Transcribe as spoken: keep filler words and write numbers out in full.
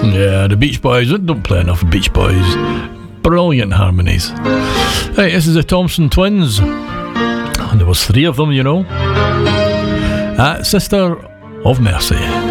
Yeah, the Beach Boys. Don't play enough Beach Boys. Brilliant harmonies. Hey, this is the Thompson Twins. And there was three of them, you know. Uh, Sister of Mercy.